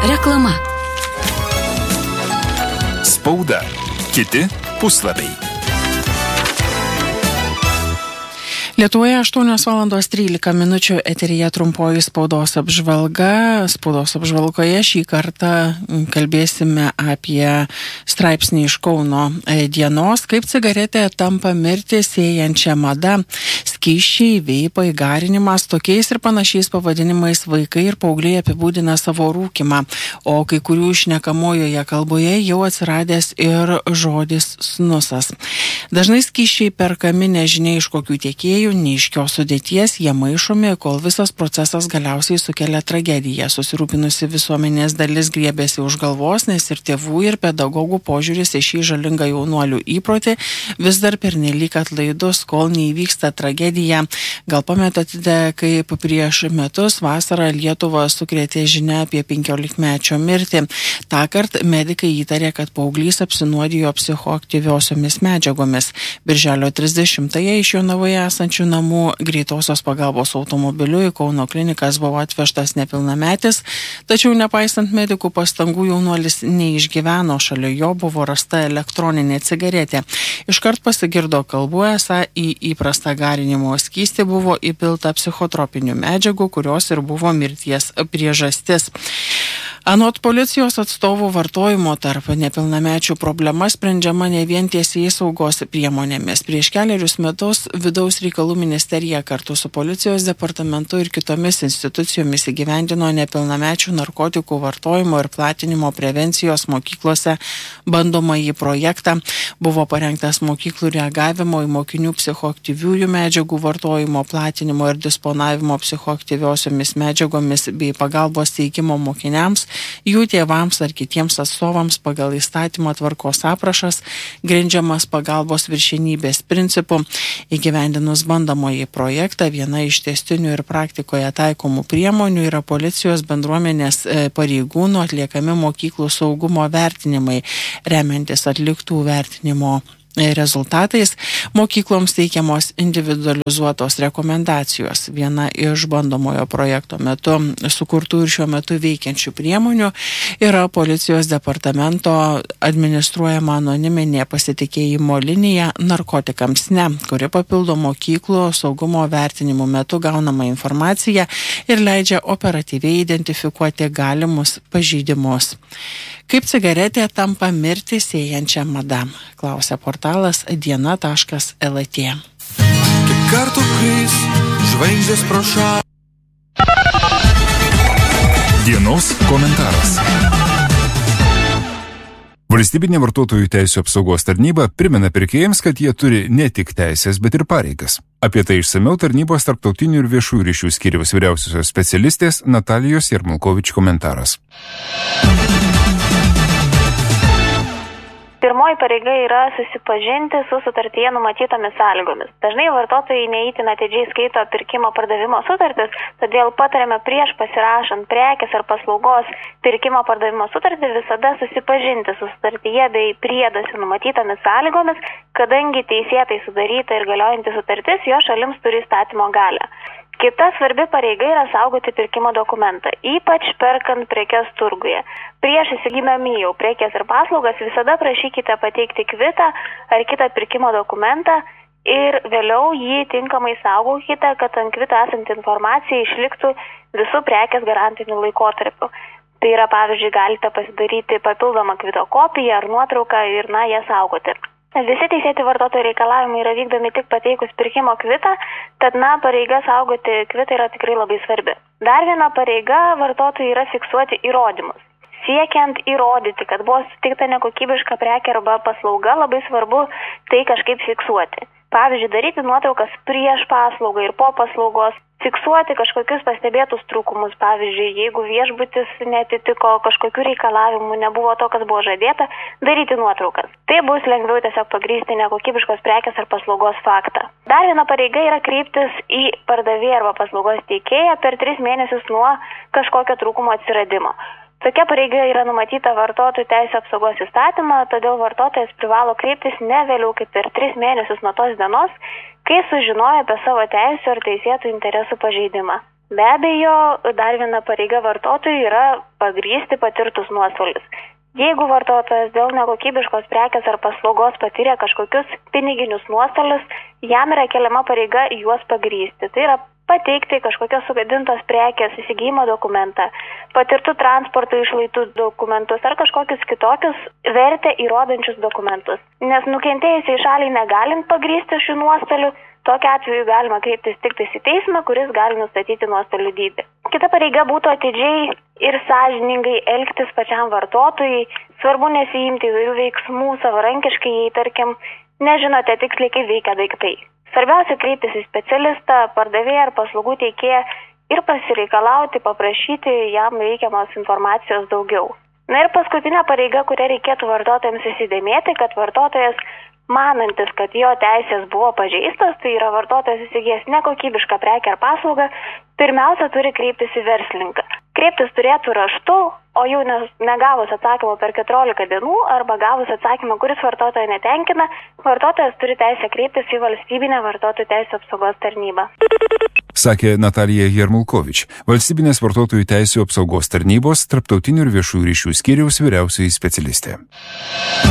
Reklama. Spauda. Kiti puslapiai. Lietuvoje 8:13 eteryje trumpoji spaudos apžvalga. Spaudos apžvalgoje šį kartą kalbėsime apie straipsnį iš Kauno dienos, kaip cigaretė tampa mirtį sėjančią madą, skysčiai, veipai, garinimas, tokiais ir panašiais pavadinimais vaikai ir paaugliai apibūdina savo rūkimą, o kai kurių šnekamojoje kalboje jau atsiradęs ir žodis snusas. Dažnai skysčiai perkami nežinia iš kokių tiekėjų, neiškios sudėties, jie maišomi, kol visas procesas galiausiai sukelia tragediją. Susirūpinusi visuomenės dalis griebėsi už galvos, nes ir tėvų, ir pedagogų požiūris į šį žalingą jaunuolių įprotį vis dar pernelyg atlaidus, kol neįvyksta tragedija. Gal pametate, kaip prieš metus vasarą Lietuvą sukrėtė žinia apie 15-mečio mirtį. Tąkart medikai įtarė, kad paauglys apsinuodijo psichoaktyviosiomis medžiagomis. Birželio 30-ąją iš Jonavoje esančių namų greitosios pagalbos automobiliu į Kauno klinikas buvo atvežtas nepilnametis, tačiau nepaisant medikų pastangų jaunuolis neišgyveno, šalia jo buvo rasta elektroninė cigaretė. Iškart pasigirdo kalbų, esą į įprastą garinimo skystį buvo įpilta psichotropinių medžiagų, kurios ir buvo mirties priežastis. Anot policijos atstovų, vartojimo tarp nepilnamečių problema sprendžiama ne vien teisėjai saugos priemonėmis. Prieš keliarius metus Vidaus reikalų ministerija kartu su policijos departamentu ir kitomis institucijomis įgyvendino nepilnamečių narkotikų vartojimo ir platinimo prevencijos mokyklose bandomąjį projektą. Buvo parengtas mokyklų reagavimo į mokinių psichoaktyviųjų medžiagų vartojimo, platinimo ir disponavimo psichoaktyviosiomis medžiagomis bei pagalbos teikimo mokiniams, jų tėvams ar kitiems atstovams pagal įstatymo tvarkos aprašas, grindžiamas pagalbos viršenybės principu. Įgyvendinus bandomąjį projektą, viena iš tęstinių ir praktikoje taikomų priemonių yra policijos bendruomenės pareigūnų atliekami mokyklų saugumo vertinimai, remiantis atliktų vertinimo rezultatais, mokykloms teikiamos individualizuotos rekomendacijos. Viena iš bandomojo projekto metu sukurtų ir šiuo metu veikiančių priemonių yra policijos departamento administruojama anoniminė pasitikėjimo linija narkotikams ne, kuri papildo mokyklų saugumo vertinimų metu gaunamą informaciją ir leidžia operatyviai identifikuoti galimus pažeidimus. Kaip cigaretė tampa mirtį sėjančią madą? Klausia portalas diena.lt. Kiek kartų kris žvaigždės pro šalį. Dienos komentaras. Valstybinė vartotojų teisių apsaugos tarnyba primena pirkėjams, kad jie turi ne tik teisės, bet ir pareigas. Apie tai išsamiau tarnybos tarptautinių ir viešųjų ryšių skyriaus vyriausiosios specialistės Natalijos Jarmulkovič komentaras. Pirmoji pareiga yra susipažinti su sutartyje numatytomis sąlygomis. Dažnai vartotojai neįtin atidžiai skaito pirkimo pardavimo sutartis, todėl patariame prieš pasirašant prekės ar paslaugos pirkimo pardavimo sutartį visada susipažinti su sutartyje bei prieduose numatytomis sąlygomis, kadangi teisėtai sudaryta ir galiojanti sutartis jo šalims turi įstatymo galią. Kita svarbi pareiga yra saugoti pirkimo dokumentą, ypač perkant prekes turguje. Prieš įsigydami jau prekes ir paslaugas visada prašykite pateikti kvitą ar kitą pirkimo dokumentą ir vėliau jį tinkamai saugokite, kad ant kvito esanti informacija išliktų visų prekės garantiniu laikotarpiu. Tai yra, pavyzdžiui, galite pasidaryti papildomą kvito kopiją ar nuotrauką ir ją saugoti. Visi teisėti vartotojų reikalavimai yra vykdomi tik pateikus pirkimo kvitą, tad pareiga saugoti kvitą yra tikrai labai svarbi. Dar viena pareiga vartotojui yra fiksuoti įrodymus. Siekiant įrodyti, kad buvo suteikta nekokybiška prekė arba paslauga, labai svarbu tai kažkaip fiksuoti. Pavyzdžiui, daryti nuotraukas prieš paslaugą ir po paslaugos, fiksuoti kažkokius pastebėtus trūkumus. Pavyzdžiui, jeigu viešbutis netitiko kažkokių reikalavimų, nebuvo to, kas buvo žadėta, daryti nuotraukas. Tai bus lengviau tiesiog pagrįsti nekokybiškos prekės ar paslaugos faktą. Dar viena pareiga yra kreiptis į pardavėją arba paslaugos teikėją per 3 mėnesius nuo kažkokio trūkumo atsiradimo. Tokia pareiga yra numatyta vartotojų teisių apsaugos įstatymą, todėl vartotojas privalo kreiptis ne vėliau kaip per 3 mėnesius nuo tos dienos, kai sužinojo apie savo teisių ar teisėtų interesų pažeidimą. Be abejo, dar viena pareiga vartotojui yra pagrįsti patirtus nuostolius. Jeigu vartotojas dėl nekokybiškos prekės ar paslaugos patyrė kažkokius piniginius nuostolius, jam yra keliama pareiga juos pagrįsti. Tai yra pateikti kažkokios sugadintos prekės įsigijimo dokumentą, patirtų transporto išlaidų dokumentus ar kažkokius kitokius vertę įrodančius dokumentus. Nes nukentėjusiai šaliai negalint pagrįsti šių nuostolių, tokiu atveju galima kreiptis tik į teismą, kuris gali nustatyti nuostolių dydį. Kita pareiga būtų atidžiai ir sąžiningai elgtis pačiam vartotojui. Svarbu nesiimti įvairių veiksmų savarankiškai, jei, tarkim, nežinote tiksliai, kaip veikia daiktai. Svarbiausia kreiptis į specialistą, pardavėją ar paslaugų teikėją ir pasireikalauti, paprašyti jam reikiamos informacijos daugiau. Na ir paskutinė pareiga, kurią reikėtų vartotojams įsidėmėti, kad vartotojas manantis, kad jo teisės buvo pažeistos, tai yra vartotojas įsigijęs nekokybišką prekę ar paslaugą, pirmiausia turi kreiptis į verslininką. Kreiptis turėtų raštu, o jau negavus atsakymą per 14 dienų arba gavus atsakymą, kuris vartotoją netenkina, vartotojas turi teisę kreiptis į valstybinę vartotojų teisių apsaugos tarnybą. Sakė Natalija Jarmulkovič, Valstybinės vartotojų teisių apsaugos tarnybos tarptautinių ir viešųjų ryšių skyriaus vyriausioji specialistė.